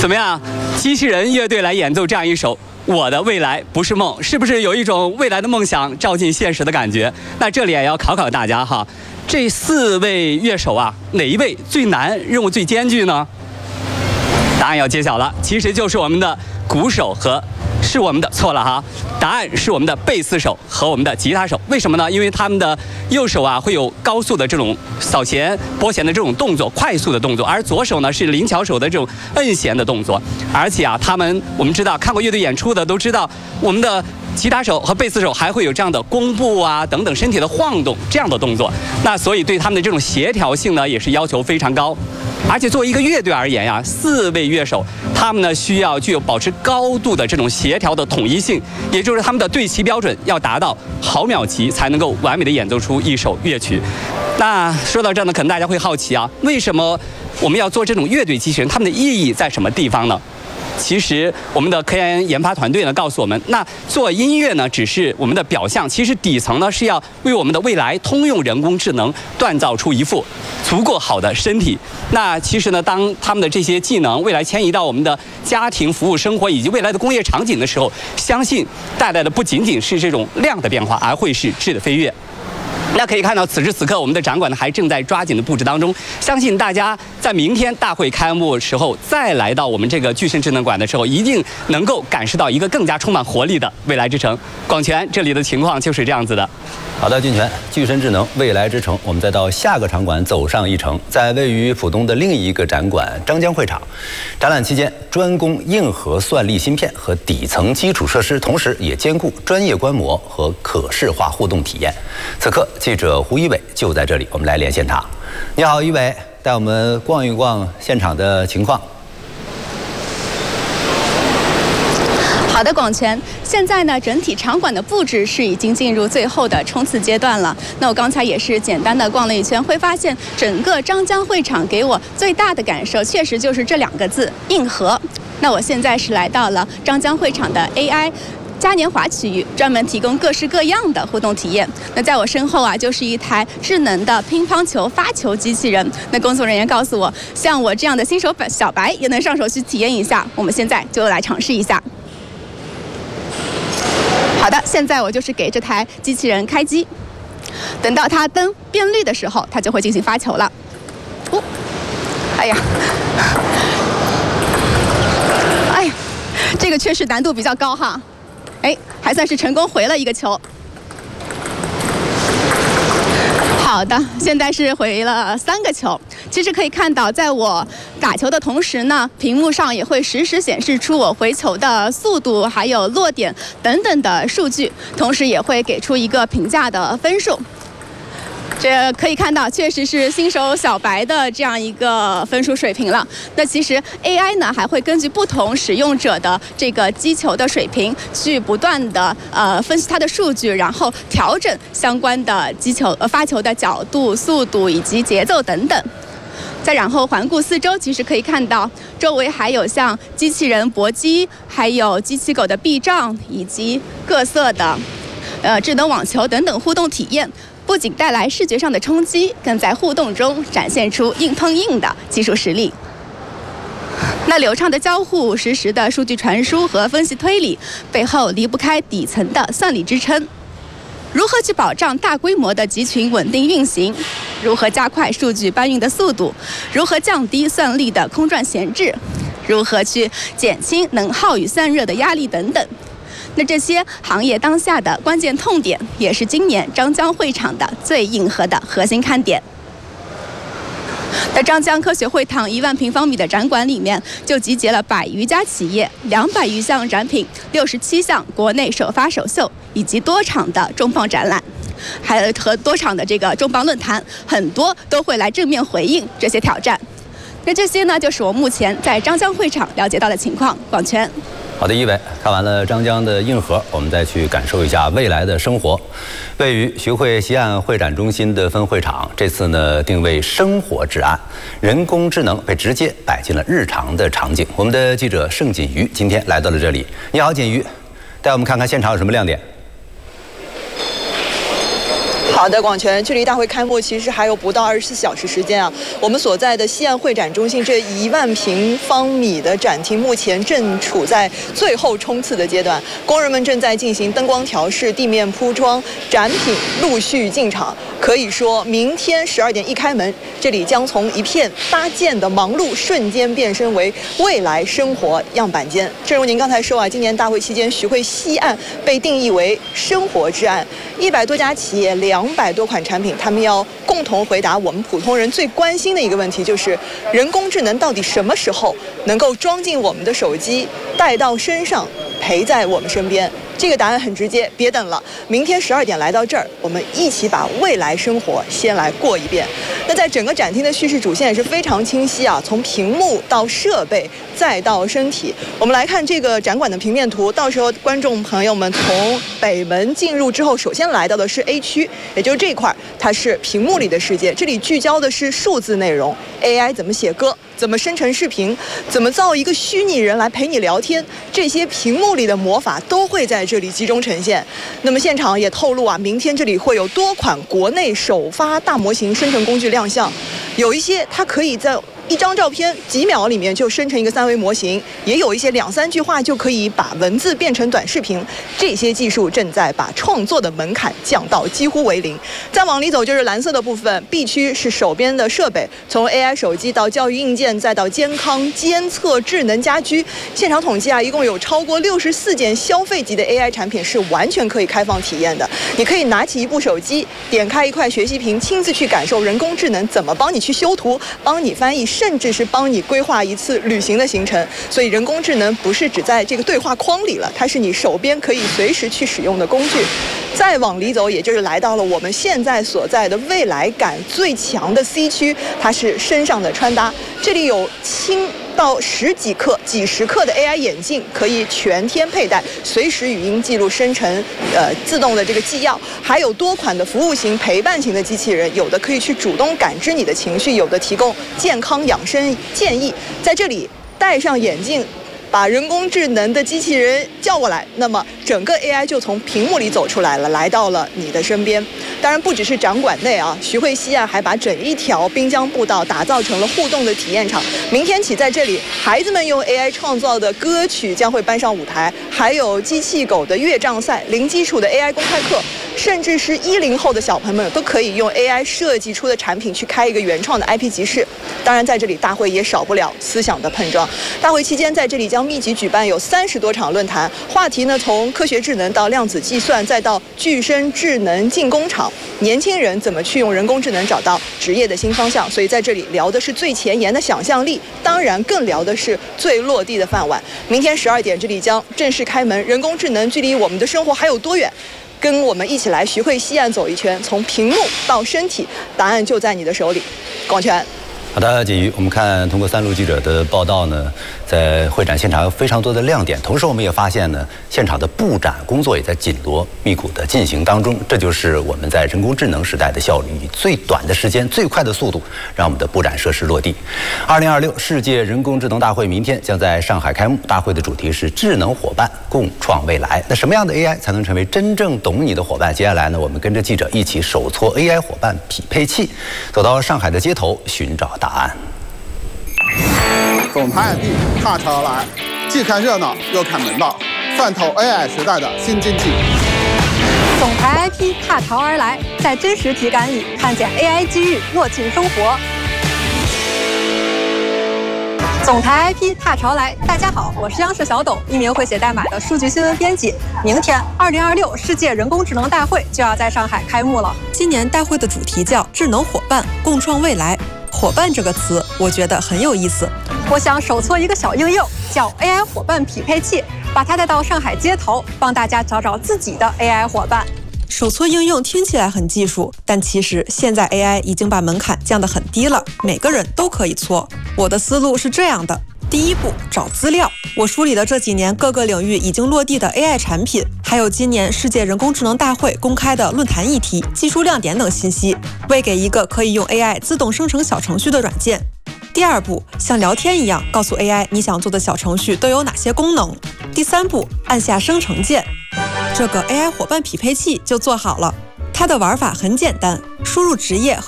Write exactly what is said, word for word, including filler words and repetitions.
怎么样？机器人乐队来演奏这样一首《我的未来不是梦》，是不是有一种未来的梦想照进现实的感觉？那这里也要考考大家哈，这四位乐手啊，哪一位最难，任务最艰巨呢？答案要揭晓了，其实就是我们的鼓手和是我们的错了哈，答案是我们的贝斯手和我们的吉他手。为什么呢？因为他们的右手啊会有高速的这种扫弦、拨弦的这种动作，快速的动作，而左手呢是灵巧手的这种摁弦的动作。而且啊，他们我们知道看过乐队演出的都知道，我们的吉他手和贝斯手还会有这样的弓步啊等等身体的晃动这样的动作。那所以对他们的这种协调性呢也是要求非常高。而且作为一个乐队而言呀、啊，四位乐手他们呢需要具有保持高度的这种协调的统一性，也就是他们的对齐标准要达到毫秒级，才能够完美的演奏出一首乐曲。那说到这儿呢，可能大家会好奇啊，为什么我们要做这种乐队机器人？它们的意义在什么地方呢？其实我们的科研研发团队呢告诉我们，那做音乐呢只是我们的表象，其实底层呢是要为我们的未来通用人工智能锻造出一副足够好的身体。那其实呢，当他们的这些技能未来迁移到我们的家庭服务生活以及未来的工业场景的时候，相信带来的不仅仅是这种量的变化，而会是质的飞跃。那可以看到，此时此刻我们的展馆呢还正在抓紧的布置当中。相信大家在明天大会开幕时候再来到我们这个巨声智能馆的时候，一定能够感受到一个更加充满活力的未来之城。广泉这里的情况就是这样子的。 好的，俊全，巨声智能未来之城，我们再到下个场馆走上一程，在位于浦东的另一个展馆张江会场，展览期间专攻硬核算力芯片和底层基础设施，同时也兼顾专业观摩和可视化互动体验。此刻记者胡一伟就在这里，我们来连线他。你好，一伟，带我们逛一逛现场的情况。 好的，广泉，现在呢，整体场馆的布置是已经进入最后的冲刺阶段了。那我刚才也是简单的逛了一圈，会发现整个张江会场给我最大的感受，确实就是这两个字：硬核。那我现在是来到了张江会场的 A I嘉年华区域，专门提供各式各样的互动体验。那在我身后啊，就是一台智能的乒乓球发球机器人。那工作人员告诉我，像我这样的新手小白也能上手去体验一下。我们现在就来尝试一下。好的，现在我就是给这台机器人开机，等到它灯变绿的时候，它就会进行发球了。哦，哎呀，哎呀，这个确实难度比较高哈。哎，还算是成功回了一个球。好的，现在是回了三个球。其实可以看到，在我打球的同时呢，屏幕上也会实时显示出我回球的速度，还有落点等等的数据，同时也会给出一个评价的分数。这可以看到，确实是新手小白的这样一个分数水平了。那其实 A I 呢，还会根据不同使用者的这个击球的水平，去不断的呃分析它的数据，然后调整相关的击球呃发球的角度、速度以及节奏等等。再然后环顾四周，其实可以看到周围还有像机器人搏击，还有机器狗的避障，以及各色的呃智能网球等等互动体验。不仅带来视觉上的冲击，更在互动中展现出硬碰硬的技术实力。那流畅的交互、实时的数据传输和分析推理，背后离不开底层的算力支撑。如何去保障大规模的集群稳定运行？如何加快数据搬运的速度？如何降低算力的空转闲置？如何去减轻能耗与散热的压力等等？那这些行业当下的关键痛点，也是今年张江会场的最硬核的核心看点。在张江科学会堂一万平方米的展馆里面，就集结了百余家企业、两百余项展品、六十七项国内首发首秀，以及多场的重磅展览，还有和多场的这个重磅论坛，很多都会来正面回应这些挑战。那这些呢，就是我目前在张江会场了解到的情况。广泉。 好的，一伟，看完了张江的硬核，我们再去感受一下未来的生活。位于徐汇西岸会展中心的分会场，这次呢定位生活至暗，人工智能被直接摆进了日常的场景。我们的记者盛锦瑜今天来到了这里。你好，锦瑜，带我们看看现场有什么亮点。 好好的，广泉，距离大会开幕其实还有不到二十四小时时间啊。我们所在的西岸会展中心这一万平方米的展厅，目前正处在最后冲刺的阶段，工人们正在进行灯光调试、地面铺装，展品陆续进场。可以说明天十二点一开门，这里将从一片搭建的忙碌瞬间变身为未来生活样板间。正如您刚才说啊，今年大会期间，徐汇西岸被定义为生活之岸，一百多家企业，两百多款产品，他们要共同回答我们普通人最关心的一个问题，就是人工智能到底什么时候能够装进我们的手机，带到身上，陪在我们身边？这个答案很直接，别等了，明天十二点来到这儿，我们一起把未来生活先来过一遍。那在整个展厅的叙事主线也是非常清晰啊，从屏幕到设备再到身体。我们来看这个展馆的平面图，到时候观众朋友们从北门进入之后，首先来到的是 A 区，也就是这一块，它是屏幕里的世界，这里聚焦的是数字内容 ，A I 怎么写歌，怎么生成视频，怎么造一个虚拟人来陪你聊天，这些屏幕里的魔法都会在这里集中呈现。那么现场也透露啊，明天这里会有多款国内首发大模型生成工具亮相，有一些它可以在一张照片几秒里面就生成一个三维模型，也有一些两三句话就可以把文字变成短视频，这些技术正在把创作的门槛降到几乎为零。再往里走就是蓝色的部分 ，B 区是手边的设备，从 A I 手机到教育硬件，再到健康监测、智能家居。现场统计啊，一共有超过六十四件消费级的 A I 产品是完全可以开放体验的。你可以拿起一部手机，点开一块学习屏，亲自去感受人工智能怎么帮你去修图，帮你翻译，甚至是帮你规划一次旅行的行程。所以人工智能不是只在这个对话框里了，它是你手边可以随时去使用的工具。再往里走，也就是来到了我们现在所在的未来感最强的 C 区，它是身上的穿搭，这里有轻到十几克、几十克的 A I 眼镜，可以全天佩戴，随时语音记录生成，呃，自动的这个纪要，还有多款的服务型、陪伴型的机器人，有的可以去主动感知你的情绪，有的提供健康养生建议。在这里戴上眼镜，把人工智能的机器人叫过来，那么整个 A I 就从屏幕里走出来了，来到了你的身边。当然不只是展馆内啊，徐汇西岸还把整一条滨江步道打造成了互动的体验场。明天起在这里，孩子们用 A I 创造的歌曲将会搬上舞台，还有机器狗的乐障赛、零基础的 A I 公开课，甚至是一零后的小朋友们都可以用 A I 设计出的产品去开一个原创的 I P 集市。当然在这里大会也少不了思想的碰撞。大会期间在这里将密集举办有三十多场论坛，话题呢从科学智能到量子计算，再到具身智能进工厂，年轻人怎么去用人工智能找到职业的新方向。所以在这里聊的是最前沿的想象力，当然更聊的是最落地的饭碗。明天十二点这里将正式开门，人工智能距离我们的生活还有多远？跟我们一起来徐汇西岸走一圈，从屏幕到身体，答案就在你的手里。广泉。 好的，锦瑜，我们看通过三路记者的报道呢，在会展现场有非常多的亮点，同时我们也发现呢，现场的布展工作也在紧锣密鼓的进行当中。这就是我们在人工智能时代的效率，以最短的时间、最快的速度，让我们的布展设施落地。二零二六世界人工智能大会明天将在上海开幕，大会的主题是智能伙伴共创未来。那什么样的 A I 才能成为真正懂你的伙伴？接下来呢，我们跟着记者一起手搓 A I 伙伴匹配器，走到上海的街头寻找答案。 总台 I P 踏车而来，既看热闹又看门道，泛透 A I 时代的新经济。 总台 I P 踏潮而来，在真实体感里看见 A I 机遇落进生活。总台 I P 踏潮来，大家好，我是央视小董，一名会写代码的数据新闻编辑。明天，二零二六世界人工智能大会就要在上海开幕了。 今年大会的主题叫智能伙伴，共创未来。伙伴这个词，我觉得很有意思。 我想手搓一个小应用，叫 A I 伙伴匹配器，把它带到上海街头，帮大家找找自己的 A I 伙伴。 手搓应用听起来很技术，但其实现在 A I 已经把门槛降得很低了，每个人都可以搓。我的思路是这样的。第一步，找资料。我梳理了这几年各个领域已经落地的 A I 产品，还有今年世界人工智能大会公开的论坛议题、技术亮点等信息，喂给一个可以用 A I 自动生成小程序的软件。第二步，像聊天一样告诉 A I 你想做的小程序都有哪些功能。第三步，按下生成键，这个 A I 伙伴匹配器就做好了。 它的玩法很简单，输入职业